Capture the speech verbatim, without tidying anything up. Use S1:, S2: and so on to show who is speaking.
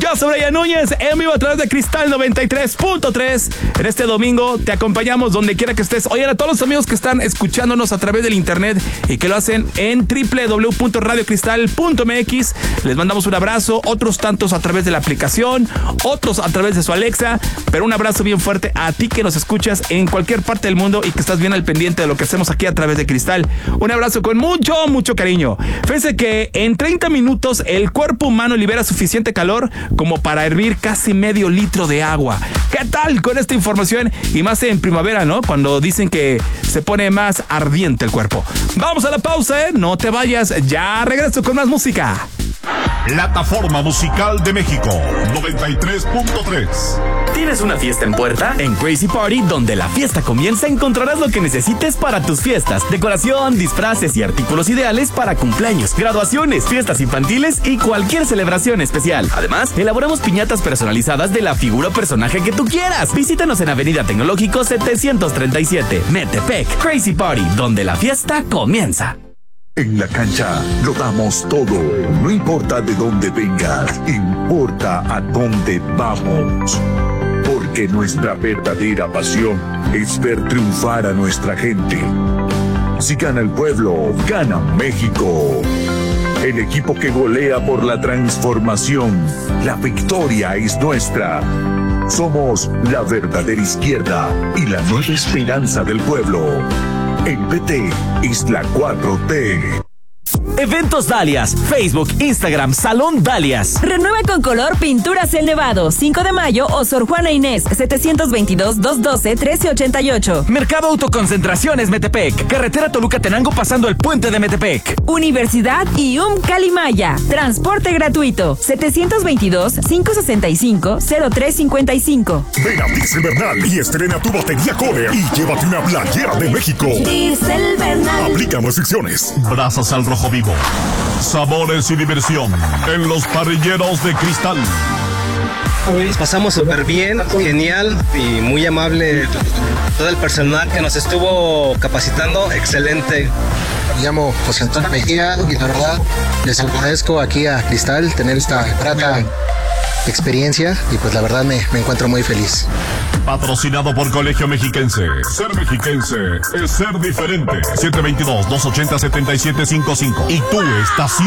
S1: Yo soy Brian Núñez, en vivo a través de Cristal noventa y tres punto tres. En este domingo te acompañamos donde quiera que estés. Oigan, a todos los amigos que están escuchándonos a través del internet y que lo hacen en doble u doble u doble u punto radio cristal punto m x, les mandamos un abrazo. Otros tantos a través de la aplicación, otros a través de su Alexa, pero un abrazo bien fuerte a ti que nos escuchas en cualquier parte del mundo y que estás bien al pendiente de lo que hacemos aquí a través de Cristal. Un abrazo con mucho, mucho cariño. Fíjense que en treinta minutos el cuerpo humano libera suficiente calor como para hervir casi medio litro de agua. ¿Qué tal con esta información? Y más en primavera, ¿no? Cuando dicen que se pone más ardiente el cuerpo. Vamos a la pausa, ¿eh? No te vayas, ya regreso con más música.
S2: Plataforma Musical de México, noventa y tres punto tres.
S3: ¿Tienes una fiesta en puerta? En Crazy Party, donde la fiesta comienza, encontrarás lo que necesites para tus fiestas. Decoración, disfraces y artículos ideales para cumpleaños, graduaciones, fiestas infantiles y cualquier celebración especial. Además, elaboramos piñatas personalizadas de la figura o personaje que tú quieras. Visítanos en Avenida Tecnológico setecientos treinta y siete, Metepec. Crazy Party, donde la fiesta comienza.
S4: En la cancha lo damos todo. No importa de dónde vengas, importa a dónde vamos. Porque nuestra verdadera pasión es ver triunfar a nuestra gente. Si gana el pueblo, gana México. El equipo que golea por la transformación. La victoria es nuestra. Somos la verdadera izquierda y la nueva esperanza del pueblo. El P T es la cuatro T.
S3: Eventos Dalias, Facebook, Instagram, Salón Dalias.
S5: Renueva con color Pinturas El Nevado, cinco de mayo o Sor Juana Inés, setecientos veintidós, doscientos doce, trece ochenta y ocho.
S3: Mercado Autoconcentraciones Metepec, carretera Toluca-Tenango pasando el puente de Metepec.
S5: Universidad I U M Calimaya, transporte gratuito, setecientos veintidós, quinientos sesenta y cinco, cero tres cincuenta y cinco.
S2: Ven a Diesel Bernal y estrena tu batería Kohler y llévate una playera de México.
S5: Diesel Bernal.
S2: Aplican restricciones. Brazos al rojo vivo. Sabores y diversión en los parrilleros de Cristal.
S6: Pasamos súper bien, genial y muy amable todo el personal que nos estuvo capacitando, excelente.
S7: Me llamo José Antonio Mejía y la verdad les agradezco aquí a Cristal tener esta grata experiencia y pues la verdad me, me encuentro muy feliz.
S2: Patrocinado por Colegio Mexiquense. Ser mexiquense es ser diferente. siete dos dos, dos ocho cero, siete siete cinco cinco. Y tu estación.